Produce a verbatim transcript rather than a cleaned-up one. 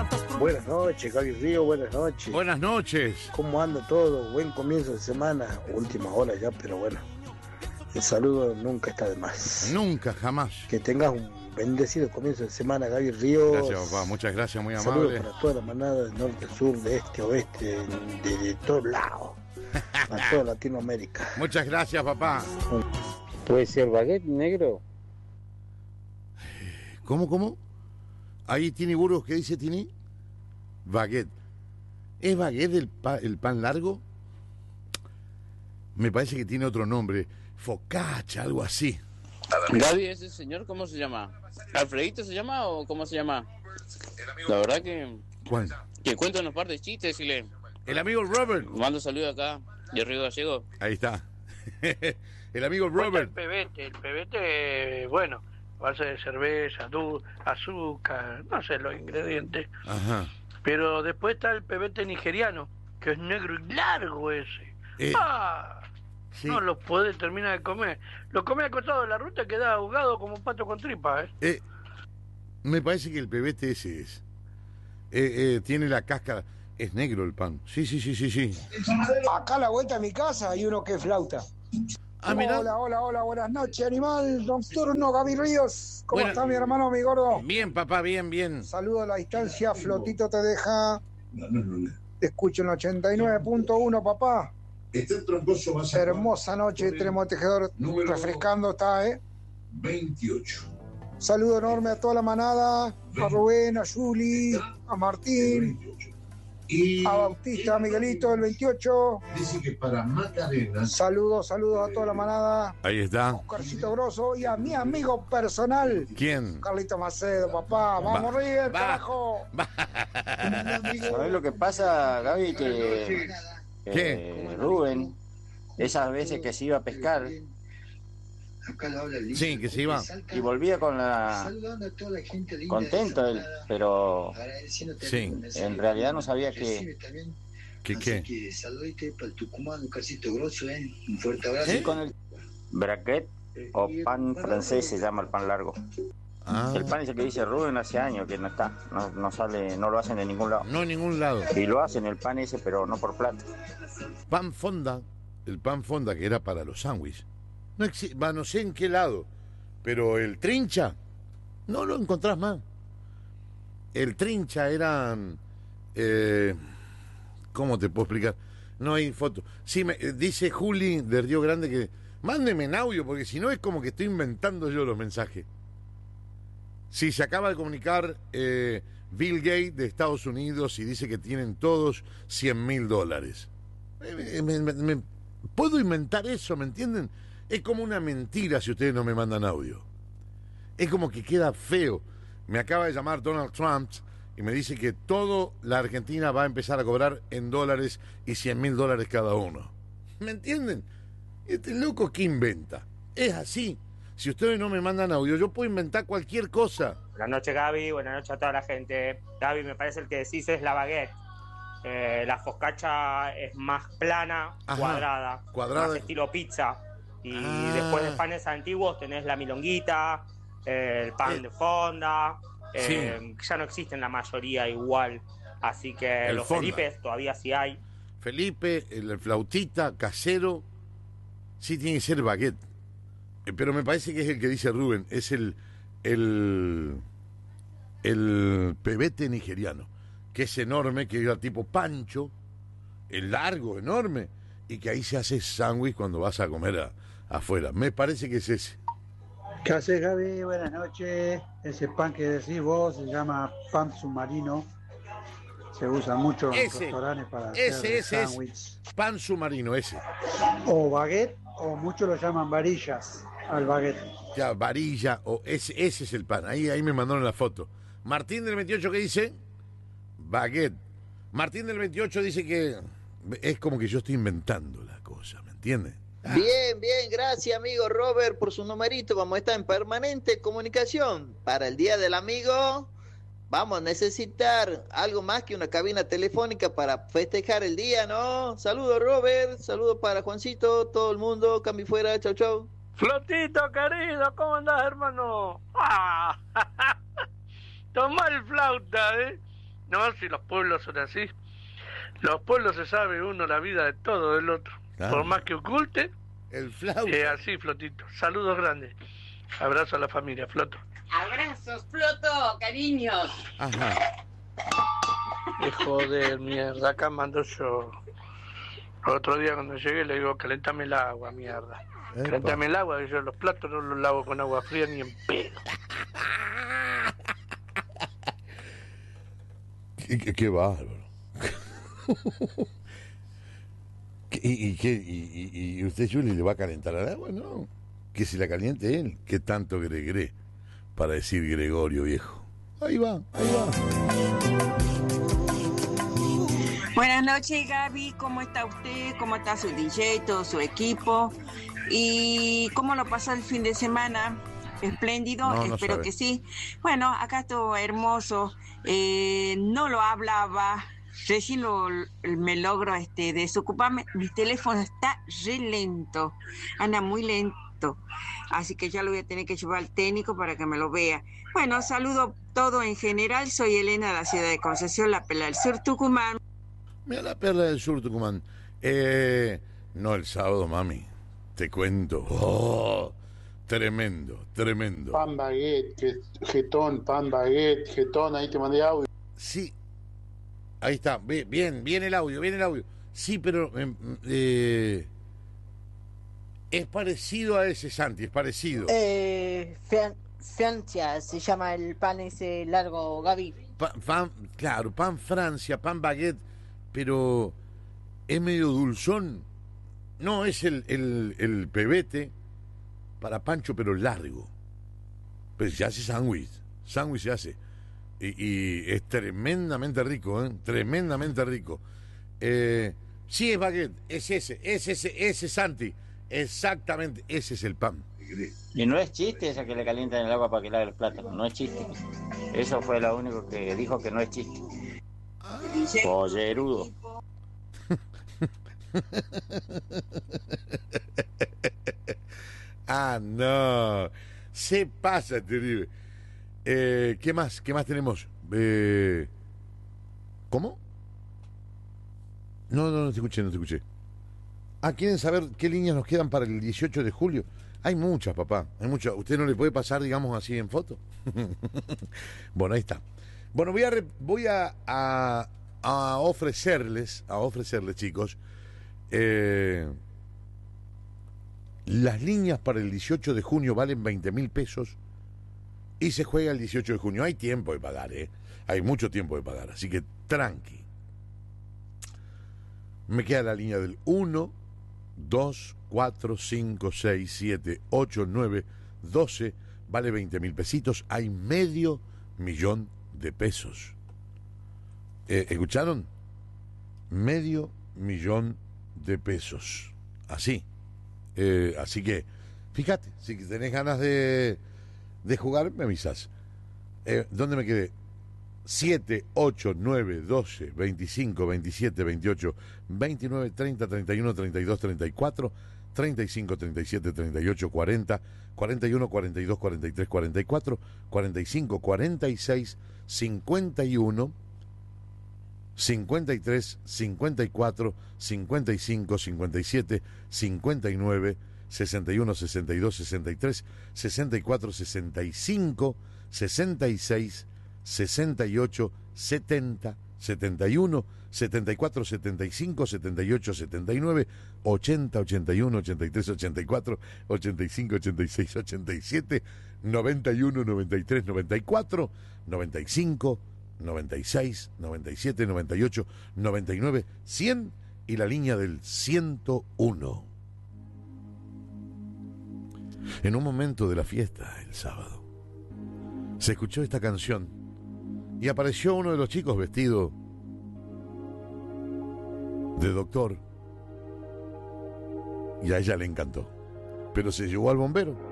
Buenas noches, Gaby Río, buenas noches. Buenas noches. ¿Cómo anda todo? Buen comienzo de semana, última hora ya, pero bueno. El saludo nunca está de más. Nunca, jamás. Que tengas un bendecido comienzo de semana, Gaby Río. Gracias, papá, muchas gracias, muy amable. Saludos para toda la manada del norte, sur, de este, oeste, de, de todos lados. Para toda Latinoamérica. Muchas gracias, papá. ¿Puede ser baguette negro? ¿Cómo, cómo? Ahí Tini Burgos, ¿qué dice Tini? Baguette. ¿Es baguette el, pa el pan largo? Me parece que tiene otro nombre. Focaccia, algo así. Gaby, ese señor, ¿cómo se llama? ¿Alfredito se llama o cómo se llama? La verdad que... ¿Cuál? Que cuenta unos par de chistes y le... El amigo Robert. Mando saludos acá, de Río Gallego. Ahí está. El amigo Robert. El pebete, el pebete, bueno, base de cerveza, azúcar, no sé los ingredientes. Ajá. Pero después está el pebete nigeriano, que es negro y largo ese. Eh, ¡Ah! sí. No lo podés terminar de comer. Lo comés al costado de la ruta y quedás ahogado como un pato con tripa, ¿eh? Eh, me parece que el pebete ese es. Eh, eh, tiene la cáscara. Es negro el pan. Sí, sí, sí, sí, sí. Acá a la vuelta a mi casa hay uno que flauta. Ah, mira. Hola, hola, hola, buenas noches, animal nocturno, Gaby Ríos. ¿Cómo Buena... está mi hermano, mi gordo? Bien, papá, bien, bien. Saludo a la distancia, Flotito te deja. Te escucho en ochenta y nueve punto uno, papá. Está el troncoso más hermosa noche, tenemos tejedor refrescando, está, ¿eh? veintiocho. Saludo enorme a toda la manada, a Rubén, a Juli, a Martín, y a Bautista, a Miguelito, el veintiocho. Dice que para Macarena. Saludos, saludos a toda la manada. Ahí está. Oscarcito Grosso y a mi amigo personal. ¿Quién? Carlito Macedo, papá. Vamos, Va, River, va, carajo. Va. ¿Sabés lo que pasa, Gaby? Que ¿Qué? Eh, Rubén, esas veces que se iba a pescar, sí, que se iba y volvía con la contento él, pero sí, en realidad no sabía que ¿Qué qué? ¿Eh? Con el braquet o pan francés se llama el pan largo. Ah. El pan ese que dice Rubén hace años que no está, no, no sale, no lo hacen en ningún lado. No en ningún lado. Y lo hacen el pan ese, pero no por plata. Pan fonda, el pan fonda que era para los sándwiches. No existe, va, no sé en qué lado, pero el trincha no lo encontrás más. El trincha eran, eh, ¿cómo te puedo explicar? No hay foto. Sí, me, dice Juli de Río Grande que mándeme en audio, porque si no es como que estoy inventando yo los mensajes. Sí, se acaba de comunicar eh, Bill Gates de Estados Unidos y dice que tienen todos cien mil dólares. Me, me, me, me, ¿Puedo inventar eso? ¿Me entienden? Es como una mentira si ustedes no me mandan audio. Es como que queda feo. Me acaba de llamar Donald Trump y me dice que toda la Argentina va a empezar a cobrar en dólares y cien mil dólares cada uno. ¿Me entienden? Este loco que inventa. Es así. Si ustedes no me mandan audio, yo puedo inventar cualquier cosa. Buenas noches, Gaby. Buenas noches a toda la gente. Gaby, me parece el que decís es la baguette. Eh, la focaccia es más plana, Ajá, cuadrada, cuadrada, más estilo pizza. Y ah. después de panes antiguos tenés la milonguita, eh, el pan eh. de fonda, eh, Sí. ya no existen la mayoría igual. Así que El los fonda. Felipes todavía sí hay. Felipe, el flautita, casero, sí tiene que ser baguette. Eh, pero me parece que es el que dice Rubén, es el el el pebete nigeriano, que es enorme, que era tipo pancho, el largo, enorme, y que ahí se hace sándwich cuando vas a comer a, afuera. Me parece que es ese. ¿Qué haces, Gaby? Buenas noches. Ese pan que decís vos se llama pan submarino. Se usa mucho en Ese, restaurantes para ese, hacer ese sándwich. es pan submarino, ese. O baguette, o muchos lo llaman varillas al baguette. Ya, varilla, o ese, ese es el pan. Ahí, ahí me mandaron la foto. Martín del veintiocho, ¿qué dice? Baguette. Martín del veintiocho dice que es como que yo estoy inventando la cosa, ¿me entiendes? Ah. Bien, bien, gracias amigo Robert por su numerito. Vamos a estar en permanente comunicación. Para el Día del Amigo vamos a necesitar algo más que una cabina telefónica para festejar el día, ¿no? Saludos Robert, saludos para Juancito, todo el mundo, cambio fuera, chau chau. Flotito querido, ¿cómo andás hermano? ¡Ah! Tomá el flauta, ¿eh? No, si los pueblos son así. Los pueblos se sabe uno la vida de todo del otro. Claro. Por más que oculte, el flauta. Es así, Flotito. Saludos grandes. Abrazo a la familia, Floto. Abrazos, Floto, cariños. Ajá. Eh, joder, mierda, acá mando yo. Otro día cuando llegué le digo, calentame el agua, mierda. Epa. Calentame el agua, que yo los platos no los lavo con agua fría ni en pedo. Qué, qué, qué bárbaro. ¿Y, y, qué, y, y, ¿Y usted, Juli, le va a calentar el agua? No. Que se la caliente él. ¿Qué tanto gregre para decir Gregorio, viejo? Ahí va, ahí va. Buenas noches, Gaby. ¿Cómo está usted? ¿Cómo está su D J, todo su equipo? ¿Y cómo lo pasó el fin de semana? Espléndido, No, no espero sabe. que sí. Bueno, acá todo hermoso. Eh, no lo hablaba. Recién lo, me logro este, desocuparme. Mi teléfono está re lento. Anda muy lento. Así que ya lo voy a tener que llevar al técnico para que me lo vea. Bueno, saludo todo en general. Soy Elena de la ciudad de Concepción, La Perla del Sur, Tucumán. Mira la Perla del Sur, Tucumán. Eh, no, el sábado, mami. Te cuento. Oh, tremendo, tremendo. Pan baguette, que- jetón, pan baguette, jetón, ahí te mandé audio. Sí. Ahí está. Bien, bien, bien el audio, bien el audio. Sí, pero eh, eh, es parecido a ese, Santi, es parecido. Eh, Fran- Francia se llama el pan ese largo, Gaby. Pa- pan, claro, pan Francia, pan baguette, pero es medio dulzón. No, es el, el, el pebete para Pancho, pero largo. Pues se hace sándwich, sándwich se hace. Y, y es tremendamente rico, ¿eh? Tremendamente rico. Eh, sí es baguette, es ese, es ese, ese Santi. Exactamente, ese es el pan. Y no es chiste esa que le calientan el agua para que lave los plátanos, no es chiste. Eso fue lo único que dijo que no es chiste. Pollerudo. Ah, no. Se pasa, terrible. Eh, ¿Qué más? ¿Qué más tenemos? Eh, ¿Cómo? No, no, no te escuché, no te escuché. Ah, ¿quieren saber qué líneas nos quedan para el dieciocho de julio? Hay muchas, papá. Hay muchas. ¿Usted no le puede pasar, digamos, así en foto? Bueno, ahí está. Bueno, voy a re- voy a, a, a ofrecerles, a ofrecerles, chicos, eh, las líneas para el dieciocho de junio valen veinte mil pesos y se juega el dieciocho de junio. Hay tiempo de pagar, ¿eh? Hay mucho tiempo de pagar, así que tranqui. Me queda la línea del uno, dos, cuatro, cinco, seis, siete, ocho, nueve, doce. Vale veinte mil pesitos. Hay medio millón de pesos. Eh, ¿Escucharon? Medio millón de pesos. Así. Eh, así que, fíjate, si tenés ganas de, de jugar, me avisas. Eh, ¿Dónde me quedé? siete, ocho, nueve, doce, veinticinco, veintisiete, veintiocho, veintinueve, treinta, treinta y uno, treinta y dos, treinta y cuatro, treinta y cinco, treinta y siete, treinta y ocho, cuarenta, cuarenta y uno, cuarenta y dos, cuarenta y tres, cuarenta y cuatro, cuarenta y cinco, cuarenta y seis, cincuenta y uno, cincuenta y tres, cincuenta y cuatro, cincuenta y cinco, cincuenta y siete, cincuenta y nueve, sesenta y uno, sesenta y dos, sesenta y tres, sesenta y cuatro, sesenta y cinco, sesenta y seis, sesenta y ocho, setenta, setenta y uno, setenta y cuatro, setenta y cinco, setenta y ocho, setenta y nueve, ochenta, ochenta y uno, ochenta y tres, ochenta y cuatro, ochenta y cinco, ochenta y seis, ochenta y siete, noventa y uno, noventa y tres, noventa y cuatro, noventa y cinco, noventa y seis, noventa y siete, noventa y ocho, noventa y nueve, cien y la línea del ciento uno. En un momento de la fiesta, el sábado, se escuchó esta canción y apareció uno de los chicos vestido de doctor y a ella le encantó, pero se llevó al bombero.